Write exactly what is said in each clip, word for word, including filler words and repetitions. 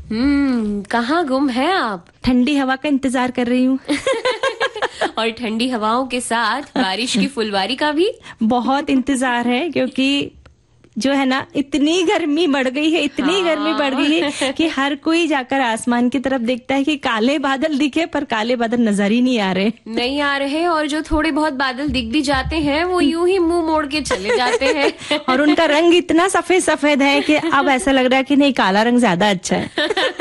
हम्म कहाँ गुम है आप? ठंडी हवा का इंतजार कर रही हूँ। और ठंडी हवाओं के साथ बारिश की फुलवारी का भी बहुत इंतजार है, क्योंकि जो है ना इतनी गर्मी बढ़ गई है, इतनी हाँ। गर्मी बढ़ गई है कि हर कोई जाकर आसमान की तरफ देखता है कि काले बादल दिखे, पर काले बादल नजर ही नहीं आ रहे नहीं आ रहे और जो थोड़े बहुत बादल दिख भी जाते हैं वो यूं ही मुंह मोड़ के चले जाते हैं और उनका रंग इतना सफेद सफेद है कि अब ऐसा लग रहा है कि नहीं, काला रंग ज्यादा अच्छा है।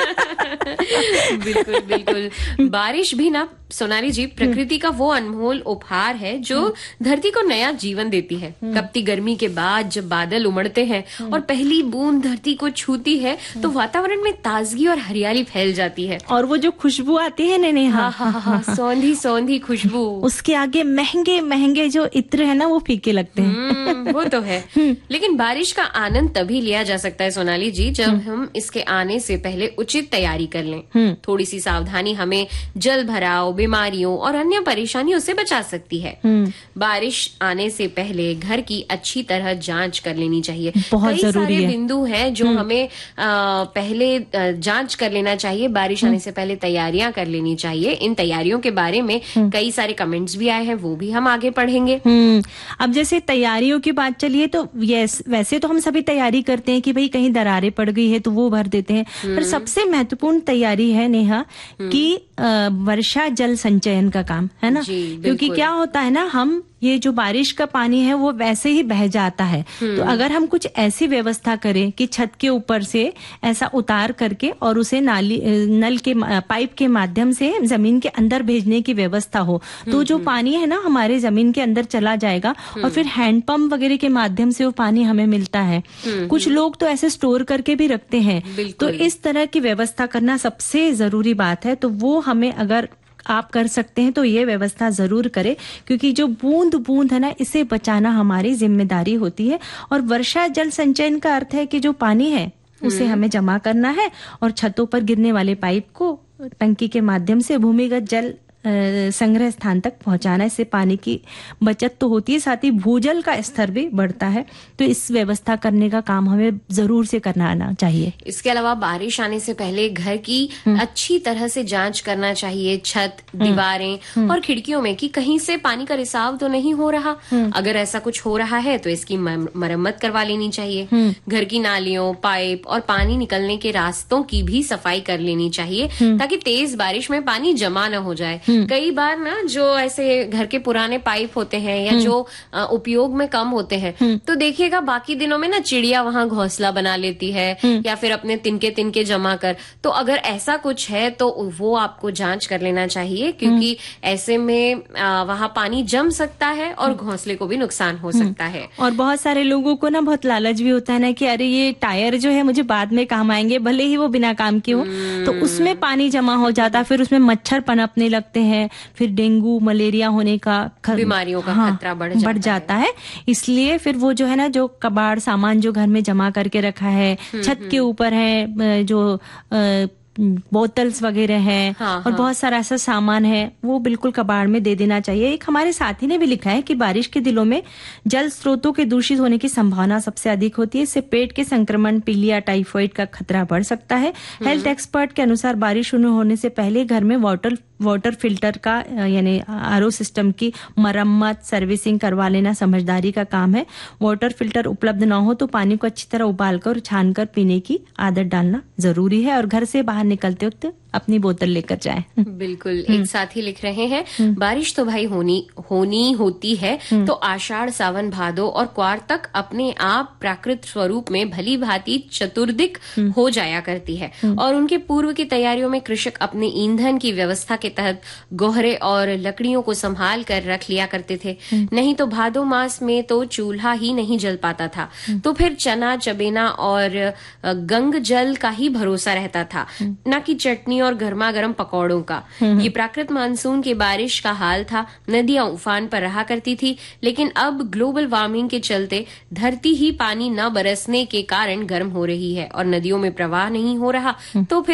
बिल्कुल बिल्कुल। बारिश भी ना सोनाली जी प्रकृति का वो अनमोल उपहार है जो धरती को नया जीवन देती है। कपती गर्मी के बाद जब बादल उमड़ते हैं और पहली बूंद धरती को छूती है तो वातावरण में ताजगी और हरियाली फैल जाती है। और वो जो खुशबू आती है ना, नहीं हाँ हाँ हाँ सौंधी सौंधी खुशबू, उसके आगे महंगे महंगे जो इत्र है ना वो फीके लगते हैं। वो तो है। लेकिन बारिश का आनंद तभी लिया जा सकता है सोनाली जी जब हम इसके आने से पहले उचित तैयारी कर लें। थोड़ी सी सावधानी हमें जल भराव, बीमारियों और अन्य परेशानियों से बचा सकती है। बारिश आने से पहले घर की अच्छी तरह जांच कर लेनी चाहिए। बहुत कई जरूरी सारे है। बिंदु हैं जो हमें आ, पहले आ, जांच कर लेना चाहिए। बारिश आने से पहले तैयारियां कर लेनी चाहिए। इन तैयारियों के बारे में कई सारे कमेंट्स भी आए हैं, वो भी हम आगे पढ़ेंगे। अब जैसे तैयारियों की बात चलिए तो यस, वैसे तो हम सभी तैयारी करते हैं कि भाई कहीं दरारें पड़ गई है तो वो भर देते हैं, पर सबसे महत्वपूर्ण तैयारी है नेहा कि वर्षा जल संचयन का काम है ना। क्योंकि क्या होता है ना, हम ये जो बारिश का पानी है वो वैसे ही बह जाता है, तो अगर हम कुछ ऐसी व्यवस्था करें कि छत के ऊपर से ऐसा उतार करके और उसे नाली नल के पाइप के माध्यम से जमीन के अंदर भेजने की व्यवस्था हो, तो जो पानी है ना हमारे जमीन के अंदर चला जाएगा और फिर हैंडपंप वगैरह के माध्यम से वो पानी हमें मिलता है। कुछ लोग तो ऐसे स्टोर करके भी रखते हैं, तो इस तरह की व्यवस्था करना सबसे जरूरी बात है। तो वो हमें अगर आप कर सकते हैं तो ये व्यवस्था जरूर करें, क्योंकि जो बूंद बूंद है ना इसे बचाना हमारी जिम्मेदारी होती है। और वर्षा जल संचयन का अर्थ है कि जो पानी है उसे हमें जमा करना है और छतों पर गिरने वाले पाइप को टंकी के माध्यम से भूमिगत जल संग्रह स्थान तक पहुंचाना। इससे पानी की बचत तो होती है, साथ ही भूजल का स्तर भी बढ़ता है। तो इस व्यवस्था करने का काम हमें जरूर से करना आना चाहिए। इसके अलावा बारिश आने से पहले घर की अच्छी तरह से जांच करना चाहिए, छत, दीवारें और खिड़कियों में कि कहीं से पानी का रिसाव तो नहीं हो रहा। अगर ऐसा कुछ हो रहा है तो इसकी मरम्मत करवा लेनी चाहिए। घर की नालियों, पाइप और पानी निकलने के रास्तों की भी सफाई कर लेनी चाहिए ताकि तेज बारिश में पानी जमा न हो जाए। कई बार ना जो ऐसे घर के पुराने पाइप होते हैं या जो उपयोग में कम होते हैं, तो देखिएगा बाकी दिनों में ना चिड़िया वहां घोंसला बना लेती है या फिर अपने तिनके तिनके जमा कर। तो अगर ऐसा कुछ है तो वो आपको जांच कर लेना चाहिए, क्योंकि ऐसे में वहां पानी जम सकता है और घोंसले को भी नुकसान हो सकता है। और बहुत सारे लोगों को ना बहुत लालच भी होता है ना कि अरे ये टायर जो है मुझे बाद में काम आएंगे, भले ही वो बिना काम के हो, तो उसमें पानी जमा हो जाता है, फिर उसमें मच्छर पनपने लगते हैं, फिर डेंगू मलेरिया होने का ख... बीमारियों का हाँ, खतरा बढ़ जाता, बढ़ जाता है।, है इसलिए फिर वो जो है ना जो कबाड़ सामान जो घर में जमा करके रखा है, छत के ऊपर है जो आ, बोतल्स वगैरह हैं हाँ, और हाँ. बहुत सारा ऐसा सामान है वो बिल्कुल कबाड़ में दे देना चाहिए। एक हमारे साथी ने भी लिखा है कि बारिश के दिनों में जल स्रोतों के दूषित होने की संभावना सबसे अधिक होती है। इससे पेट के संक्रमण, पीलिया, टाइफाइड का खतरा बढ़ सकता है। हेल्थ एक्सपर्ट के अनुसार बारिश शुरू होने से पहले घर में वाटर वाटर फिल्टर का यानी आरओ सिस्टम की मरम्मत, सर्विसिंग करवा लेना समझदारी का काम है। वाटर फिल्टर उपलब्ध न हो तो पानी को अच्छी तरह उबालकर और छानकर पीने की आदत डालना जरूरी है और घर से बाहर निकलते वक्त अपनी बोतल लेकर जाएं। बिल्कुल। एक साथी लिख रहे हैं, बारिश तो भाई होनी होनी होती है, तो आषाढ़, सावन, भादो और क्वार तक अपने आप प्राकृत स्वरूप में भली भांति चतुर्दिक हो जाया करती है। और उनके पूर्व की तैयारियों में कृषक अपने ईंधन की व्यवस्था के तहत गोहरे और लकड़ियों को संभाल कर रख लिया करते थे। नहीं तो भादो मास में तो चूल्हा ही नहीं जल पाता था, तो फिर चना, चबेना और गंग जल का ही भरोसा रहता था, न कि चटनी और गर्मा गर्म पकौड़ों का। ये प्राकृत मानसून के बारिश का हाल था। नदियां उफान पर रहा करती थी, लेकिन अब ग्लोबल वार्मिंग के चलते धरती ही पानी न बरसने के कारण गर्म हो रही है और नदियों में प्रवाह नहीं हो रहा, तो फिर